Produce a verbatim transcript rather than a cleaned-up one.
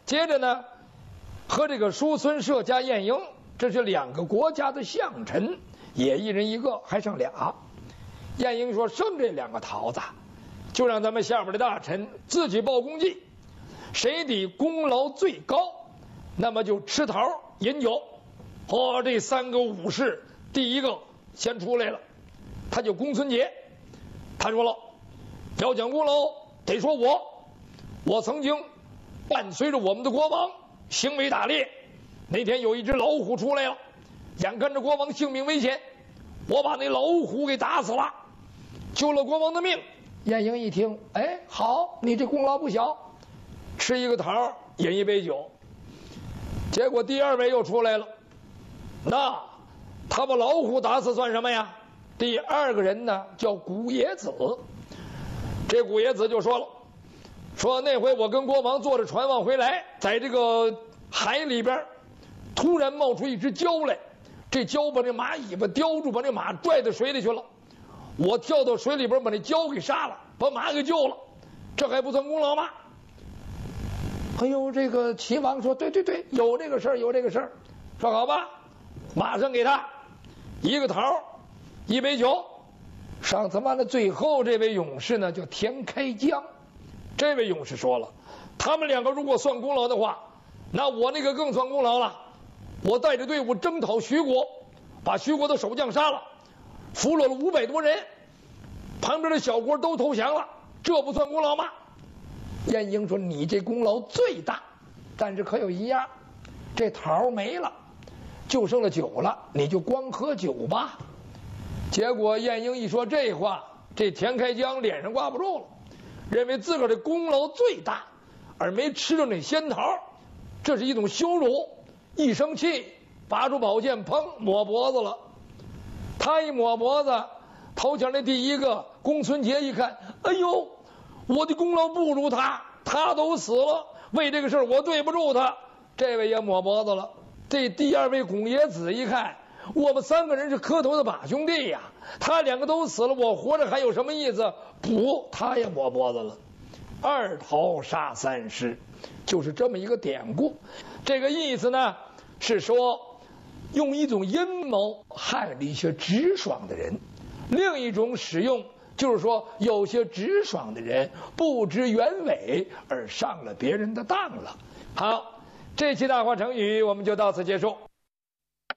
接着呢，和这个叔孙社加晏婴，这是两个国家的相臣，也一人一个，还剩俩。晏婴说：“剩这两个桃子，就让咱们下边的大臣自己报功绩，谁的功劳最高，那么就吃桃饮酒。”哦，这三个武士，第一个先出来了，他就公孙捷。他说了，要讲功劳，得说我，我曾经伴随着我们的国王行为打猎，那天有一只老虎出来了，眼看着国王性命危险，我把那老虎给打死了，救了国王的命。晏婴一听，哎，好，你这功劳不小，吃一个桃，饮一杯酒。结果第二位又出来了，那他把老虎打死算什么呀？第二个人呢叫古冶子。这古冶子就说了，说那回我跟国王坐着船往回来，在这个海里边突然冒出一只蛟来，这蛟把这马尾巴叼住，把这马拽到水里去了，我跳到水里边把那蛟给杀了，把马给救了，这还不算功劳吗？哎呦，这个齐王说，对对对，有这个事儿，有这个事儿。说好吧，马上给他一个桃，一杯酒。上次完了，最后这位勇士呢叫田开疆。这位勇士说了，他们两个如果算功劳的话，那我那个更算功劳了。我带着队伍征讨徐国，把徐国的守将杀了，俘虏了五百多人，旁边的小国都投降了，这不算功劳吗？晏婴说，你这功劳最大，但是可有一样，这桃没了，就剩了酒了，你就光喝酒吧。结果晏婴一说这话，这田开疆脸上挂不住了，认为自个儿的功劳最大，而没吃着那仙桃，这是一种羞辱。一生气，拔出宝剑，砰，抹脖子了。他一抹脖子，头前的第一个公孙捷一看，哎呦，我的功劳不如他，他都死了，为这个事我对不住他。这位也抹脖子了。这第二位古冶子一看，我们三个人是磕头的把兄弟呀，他两个都死了，我活着还有什么意思？不，他也抹脖子了。二桃杀三尸，就是这么一个典故。这个意思呢，是说用一种阴谋害了一些直爽的人，另一种使用就是说有些直爽的人不知原委而上了别人的当了。好，这期大话成语我们就到此结束。